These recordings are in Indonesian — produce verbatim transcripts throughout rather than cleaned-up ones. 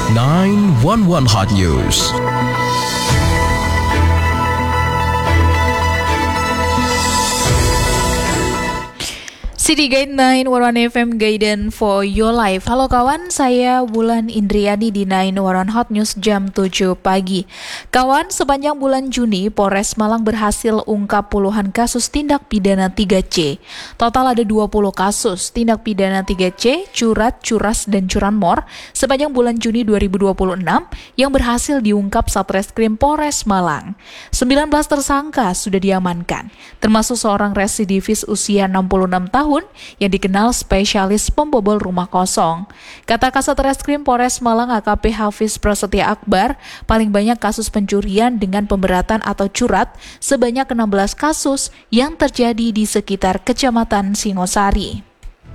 nine one one Hot News. City Guide nine one one F M Guidance for Your Life. Halo kawan, saya Wulan Indriani di nine one one Hot News jam tujuh pagi. Kawan, sepanjang bulan Juni, Polres Malang berhasil ungkap puluhan kasus tindak pidana tiga C. Total ada dua puluh kasus tindak pidana tiga C, curat, curas, dan curanmor sepanjang bulan Juni dua ribu dua puluh enam yang berhasil diungkap Satreskrim Polres Malang. sembilan belas tersangka sudah diamankan, termasuk seorang residivis usia enam puluh enam tahun yang dikenal spesialis pembobol rumah kosong. Kata Kasat Reskrim Polres Malang A K P Hafiz Prasetya Akbar, paling banyak kasus pencurian dengan pemberatan atau curat sebanyak enam belas kasus yang terjadi di sekitar Kecamatan Singosari.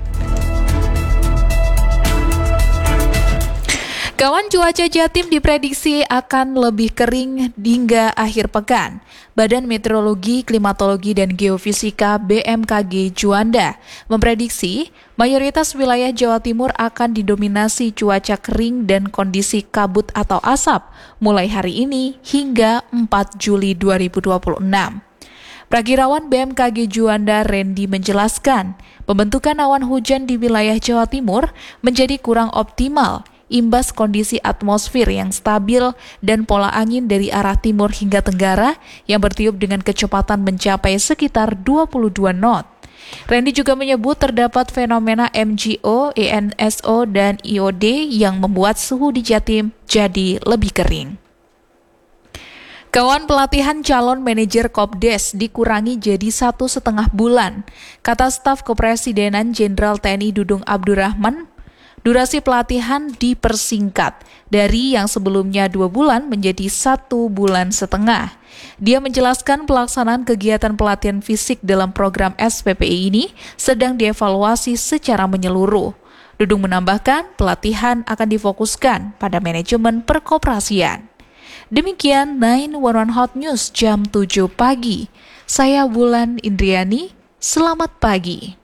Kawan, cuaca Jatim diprediksi akan lebih kering hingga akhir pekan. Badan Meteorologi, Klimatologi, dan Geofisika B M K G Juanda memprediksi mayoritas wilayah Jawa Timur akan didominasi cuaca kering dan kondisi kabut atau asap mulai hari ini hingga empat Juli dua ribu dua puluh enam. Prakirawan B M K G Juanda Randy menjelaskan, pembentukan awan hujan di wilayah Jawa Timur menjadi kurang optimal imbas kondisi atmosfer yang stabil dan pola angin dari arah timur hingga tenggara yang bertiup dengan kecepatan mencapai sekitar dua puluh dua knot. Randy juga menyebut terdapat fenomena M G O, E N S O, dan I O D yang membuat suhu di Jatim jadi lebih kering. Kawan, pelatihan calon manajer Kopdes dikurangi jadi satu setengah bulan. Kata staf Kepresidenan Jenderal T N I Dudung Abdurrahman, durasi pelatihan dipersingkat dari yang sebelumnya dua bulan menjadi satu bulan setengah. Dia menjelaskan pelaksanaan kegiatan pelatihan fisik dalam program S P P I ini sedang dievaluasi secara menyeluruh. Dudung menambahkan, pelatihan akan difokuskan pada manajemen perkoperasian. Demikian nine one one Hot News jam tujuh pagi. Saya Wulan Indriani, selamat pagi.